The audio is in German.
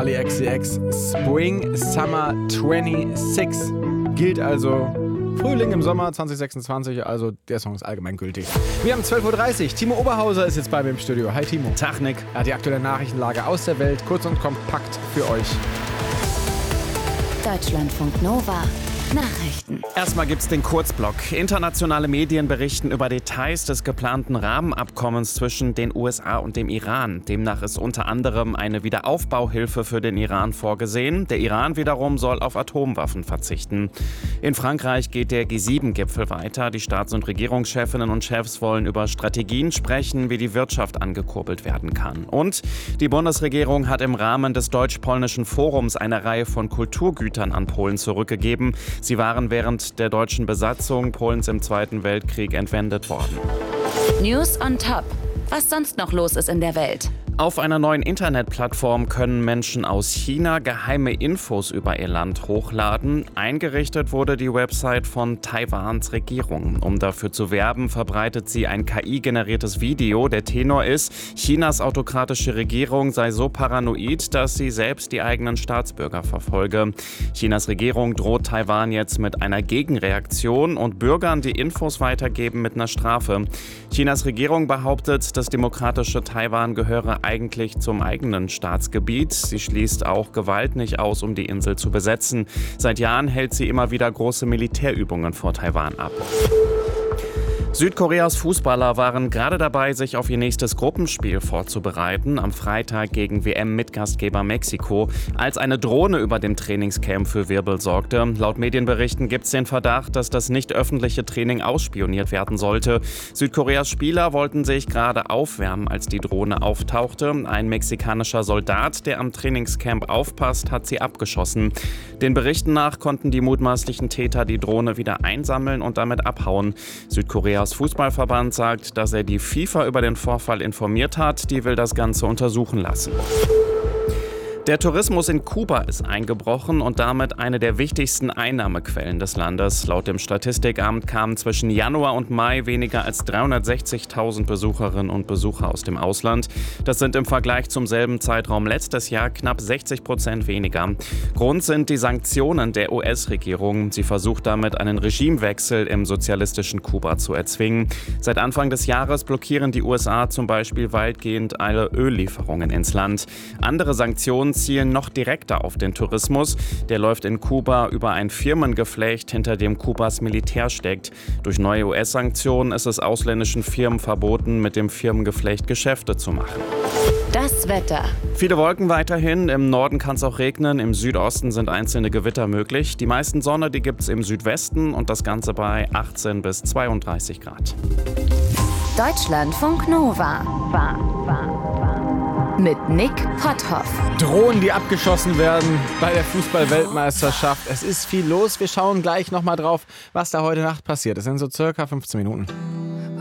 Charli XCX Spring Summer 26. Gilt also Frühling im Sommer 2026, also der Song ist allgemeingültig. Wir haben 12.30 Uhr. Timo Oberhauser ist jetzt bei mir im Studio. Hi Timo. Tag Nick. Er hat die aktuelle Nachrichtenlage aus der Welt kurz und kompakt für euch. Deutschlandfunk Nova. Nachrichten. Erstmal gibt's den Kurzblock. Internationale Medien berichten über Details des geplanten Rahmenabkommens zwischen den USA und dem Iran. Demnach ist unter anderem eine Wiederaufbauhilfe für den Iran vorgesehen. Der Iran wiederum soll auf Atomwaffen verzichten. In Frankreich geht der G7-Gipfel weiter. Die Staats- und Regierungschefinnen und Chefs wollen über Strategien sprechen, wie die Wirtschaft angekurbelt werden kann. Und die Bundesregierung hat im Rahmen des Deutsch-Polnischen Forums eine Reihe von Kulturgütern an Polen zurückgegeben. Sie waren während der deutschen Besatzung Polens im Zweiten Weltkrieg entwendet worden. News on Top. Was sonst noch los ist in der Welt. Auf einer neuen Internetplattform können Menschen aus China geheime Infos über ihr Land hochladen. Eingerichtet wurde die Website von Taiwans Regierung. Um dafür zu werben, verbreitet sie ein KI-generiertes Video. Der Tenor ist, Chinas autokratische Regierung sei so paranoid, dass sie selbst die eigenen Staatsbürger verfolge. Chinas Regierung droht Taiwan jetzt mit einer Gegenreaktion und Bürgern, die Infos weitergeben, mit einer Strafe. Chinas Regierung behauptet, das demokratische Taiwan gehöre eigentlich zum eigenen Staatsgebiet. Sie schließt auch Gewalt nicht aus, um die Insel zu besetzen. Seit Jahren hält sie immer wieder große Militärübungen vor Taiwan ab. Südkoreas Fußballer waren gerade dabei, sich auf ihr nächstes Gruppenspiel vorzubereiten, am Freitag gegen WM-Mitgastgeber Mexiko, als eine Drohne über dem Trainingscamp für Wirbel sorgte. Laut Medienberichten gibt es den Verdacht, dass das nicht öffentliche Training ausspioniert werden sollte. Südkoreas Spieler wollten sich gerade aufwärmen, als die Drohne auftauchte. Ein mexikanischer Soldat, der am Trainingscamp aufpasst, hat sie abgeschossen. Den Berichten nach konnten die mutmaßlichen Täter die Drohne wieder einsammeln und damit abhauen. Südkoreas Fußballverband sagt, dass er die FIFA über den Vorfall informiert hat. Die will das Ganze untersuchen lassen. Der Tourismus in Kuba ist eingebrochen und damit eine der wichtigsten Einnahmequellen des Landes. Laut dem Statistikamt kamen zwischen Januar und Mai weniger als 360.000 Besucherinnen und Besucher aus dem Ausland. Das sind im Vergleich zum selben Zeitraum letztes Jahr knapp 60% weniger. Grund sind die Sanktionen der US-Regierung. Sie versucht damit, einen Regimewechsel im sozialistischen Kuba zu erzwingen. Seit Anfang des Jahres blockieren die USA zum Beispiel weitgehend alle Öllieferungen ins Land. Andere Sanktionen zielen noch direkter auf den Tourismus. Der läuft in Kuba über ein Firmengeflecht, hinter dem Kubas Militär steckt. Durch neue US-Sanktionen ist es ausländischen Firmen verboten, mit dem Firmengeflecht Geschäfte zu machen. Das Wetter. Viele Wolken weiterhin. Im Norden kann es auch regnen. Im Südosten sind einzelne Gewitter möglich. Die meisten Sonne, die gibt es im Südwesten und das Ganze bei 18 bis 32 Grad. Deutschlandfunk Nova. Mit Nick Potthoff. Drohnen, die abgeschossen werden bei der Fußball-Weltmeisterschaft. Es ist viel los. Wir schauen gleich nochmal drauf, was da heute Nacht passiert. Es sind so circa 15 Minuten.